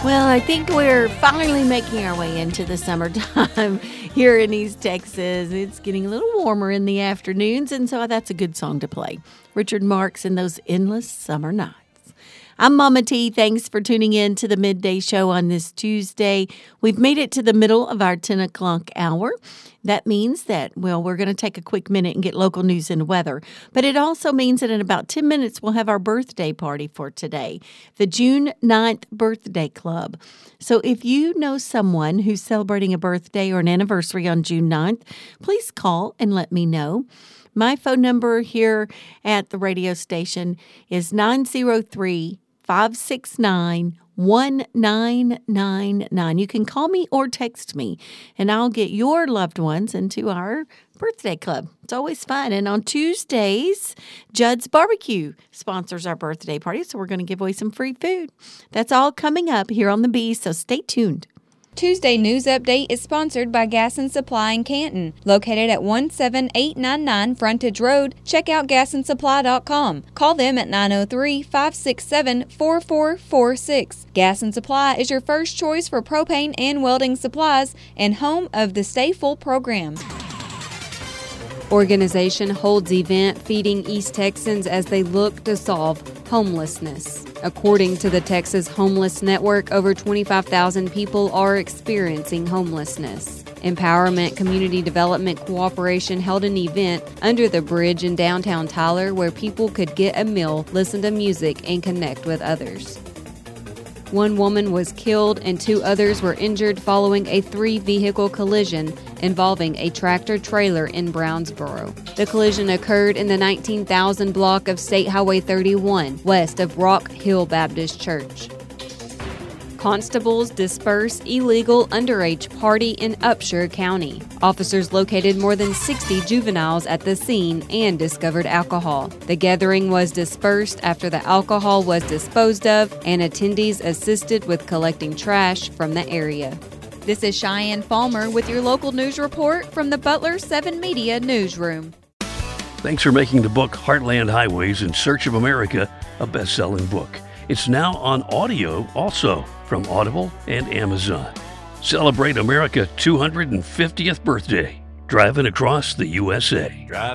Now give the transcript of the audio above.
Well, I think we're finally making our way into the summertime here in East Texas. It's getting a little warmer in the afternoons, and so that's a good song to play. Richard Marx and Those Endless Summer Nights. I'm Mama T. Thanks for tuning in to the Midday Show on this Tuesday. We've made it to the middle of our 10 o'clock hour. That means that, well, we're going to take a quick minute and get local news and weather. But it also means that in about 10 minutes, we'll have our birthday party for today, the June 9th Birthday Club. So if you know someone who's celebrating a birthday or an anniversary on June 9th, please call and let me know. My phone number here at the radio station is 903-569-1999. You can call me or text me, and I'll get your loved ones into our birthday club. It's always fun. And on Tuesdays, Judd's Barbecue sponsors our birthday party, so we're going to give away some free food. That's all coming up here on the Bee, so stay tuned. Tuesday News Update is sponsored by Gas and Supply in Canton. Located at 17899 Frontage Road, check out gasandsupply.com. Call them at 903-567-4446. Gas and Supply is your first choice for propane and welding supplies and home of the Stay Full program. Organization holds event feeding East Texans as they look to solve homelessness. According to the Texas Homeless Network, over 25,000 people are experiencing homelessness. Empowerment Community Development Cooperation held an event under the bridge in downtown Tyler where people could get a meal, listen to music, and connect with others. One woman was killed and 2 others were injured following a 3-vehicle collision involving a tractor-trailer in Brownsboro. The collision occurred in the 19,000 block of State Highway 31, west of Rock Hill Baptist Church. Constables disperse illegal underage party in Upshur County. Officers located more than 60 juveniles at the scene and discovered alcohol. The gathering was dispersed after the alcohol was disposed of, and attendees assisted with collecting trash from the area. This is Cheyenne Palmer with your local news report from the Butler 7 Media Newsroom. Thanks for making the book Heartland Highways in Search of America a best-selling book. It's now on audio also from Audible and Amazon. Celebrate America's 250th birthday, driving across the USA.